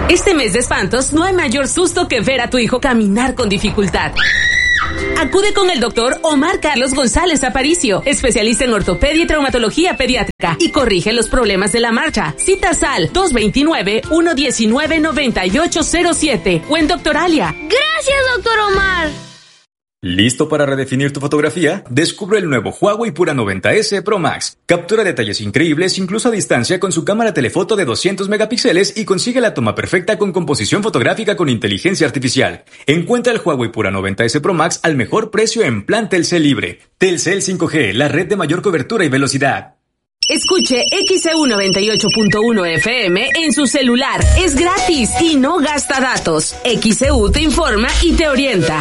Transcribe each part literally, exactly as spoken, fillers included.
Este mes de espantos no hay mayor susto que ver a tu hijo caminar con dificultad. Acude con el doctor Omar Carlos González Aparicio, especialista en ortopedia y traumatología pediátrica, y corrige los problemas de la marcha. Citas al dos dos nueve, uno uno nueve, nueve ocho cero siete o en Doctoralia. Gracias, doctor Omar. ¿Listo para redefinir tu fotografía? Descubre el nuevo Huawei Pura noventa ese Pro Max. Captura detalles increíbles incluso a distancia con su cámara telefoto de doscientos megapíxeles y consigue la toma perfecta con composición fotográfica con inteligencia artificial. Encuentra el Huawei Pura noventa ese Pro Max al mejor precio en plan Telcel Libre. Telcel cinco G, la red de mayor cobertura y velocidad. Escuche X E U noventa y ocho punto uno F M en su celular. Es gratis y no gasta datos. X E U te informa y te orienta.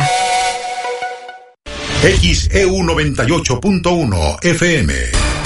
X E U noventa y ocho punto uno F M.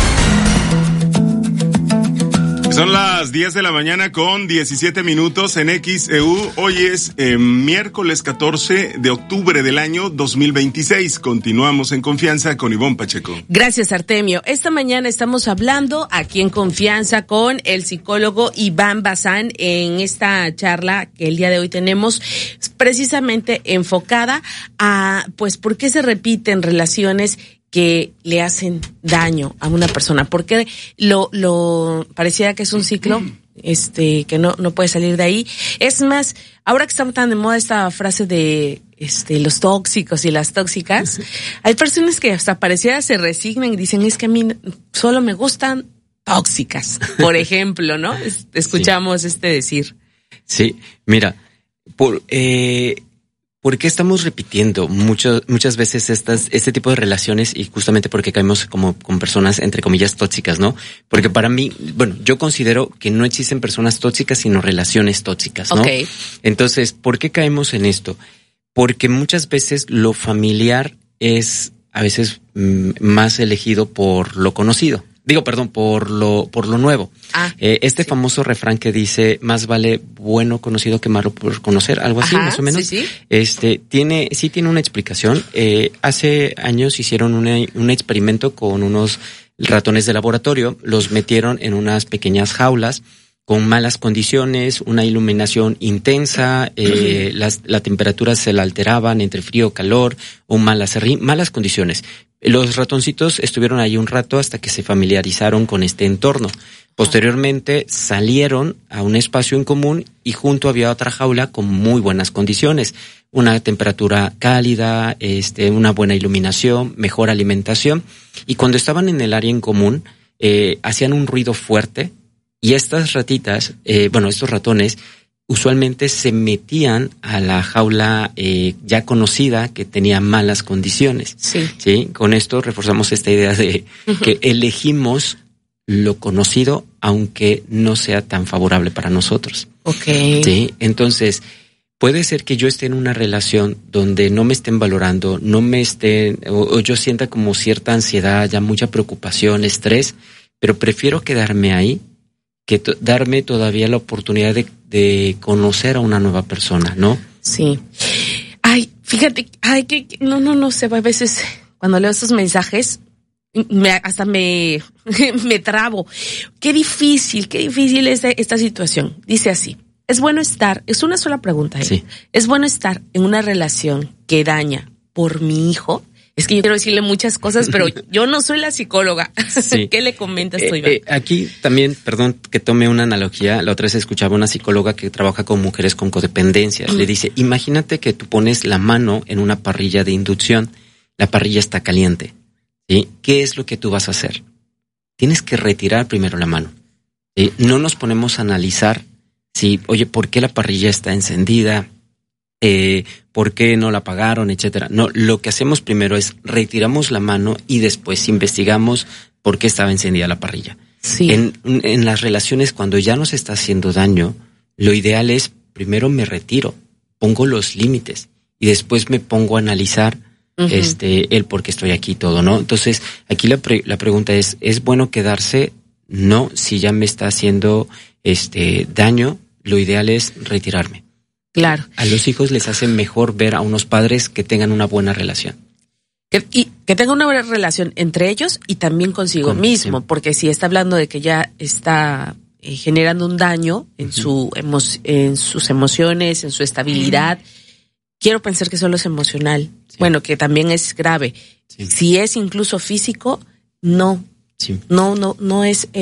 Son las diez de la mañana con diecisiete minutos en X E U. Hoy es eh, miércoles catorce de octubre del año dos mil veintiséis. Continuamos en Confianza con Ivonne Pacheco. Gracias, Artemio. Esta mañana estamos hablando aquí en Confianza con el psicólogo Iván Bazán en esta charla que el día de hoy tenemos precisamente enfocada a, pues, por qué se repiten relaciones que le hacen daño a una persona, porque lo, lo, pareciera que es un ciclo, este, que no, no puede salir de ahí. Es más, ahora que está tan de moda esta frase de, este, los tóxicos y las tóxicas, hay personas que hasta pareciera se resignan y dicen, es que a mí solo me gustan tóxicas, por ejemplo, ¿no? Escuchamos sí. este decir. Sí, mira, por, eh, ¿por qué estamos repitiendo mucho, muchas veces estas, este tipo de relaciones? Y justamente porque caemos como con personas, entre comillas, tóxicas, ¿no? Porque para mí, bueno, yo considero que no existen personas tóxicas, sino relaciones tóxicas, ¿no? Okay. Entonces, ¿por qué caemos en esto? Porque muchas veces lo familiar es a veces mm, más elegido por lo conocido. Digo, perdón, por lo por lo nuevo. Ah, eh, este sí. famoso refrán que dice, más vale bueno conocido que malo por conocer, algo así, Ajá, más o menos. Sí, sí. Este, tiene, sí tiene una explicación. Eh, hace años hicieron una, un experimento con unos ratones de laboratorio, los metieron en unas pequeñas jaulas con malas condiciones, una iluminación intensa, eh, uh-huh. las, la temperatura se la alteraban entre frío, calor, un mal acerrín, malas condiciones. Los ratoncitos estuvieron ahí un rato hasta que se familiarizaron con este entorno. Posteriormente salieron a un espacio en común y junto había otra jaula con muy buenas condiciones. Una temperatura cálida, este, una buena iluminación, mejor alimentación. Y cuando estaban en el área en común, eh, hacían un ruido fuerte y estas ratitas, eh, bueno, estos ratones, usualmente se metían a la jaula eh, ya conocida que tenía malas condiciones. Sí. Sí. Con esto reforzamos esta idea de uh-huh. que elegimos lo conocido aunque no sea tan favorable para nosotros. Okay. Sí. Entonces, puede ser que yo esté en una relación donde no me estén valorando, no me estén, o, o yo sienta como cierta ansiedad, ya mucha preocupación, estrés, pero prefiero quedarme ahí que to- darme todavía la oportunidad de, de conocer a una nueva persona, ¿no? Sí. Ay, fíjate, ay, que no, no, no sé, a veces cuando leo estos mensajes, me, hasta me, me trabo. Qué difícil, qué difícil es esta situación. Dice así, es bueno estar, es una sola pregunta, ¿eh? Sí. Es bueno estar en una relación que daña por mi hijo. Es que yo quiero decirle muchas cosas, pero yo no soy la psicóloga. Sí. ¿Qué le comentas tú, Eh, Iván? eh, aquí también, perdón que tome una analogía, la otra vez escuchaba una psicóloga que trabaja con mujeres con codependencia. Mm. Le dice, imagínate que tú pones la mano en una parrilla de inducción, la parrilla está caliente, ¿sí? ¿Qué es lo que tú vas a hacer? Tienes que retirar primero la mano, ¿sí? No nos ponemos a analizar si, oye, ¿por qué la parrilla está encendida? Eh, ¿Por qué no la apagaron, etcétera? No, lo que hacemos primero es retiramos la mano y después investigamos por qué estaba encendida la parrilla. Sí. En, en las relaciones, cuando ya nos está haciendo daño, lo ideal es primero me retiro, pongo los límites y después me pongo a analizar uh-huh. este el por qué estoy aquí todo, ¿no? Entonces, aquí la pre, la pregunta es, ¿es bueno quedarse? No, si ya me está haciendo este daño, lo ideal es retirarme. Claro. A los hijos les hace mejor ver a unos padres que tengan una buena relación. Que, y que tengan una buena relación entre ellos y también consigo Con, mismo, sí. porque si está hablando de que ya está eh, generando un daño en, uh-huh. su emo en sus emociones, en su estabilidad. Quiero pensar que solo es emocional. Sí. Bueno, que también es grave. Sí. Si es incluso físico, no. Sí. No, no, no es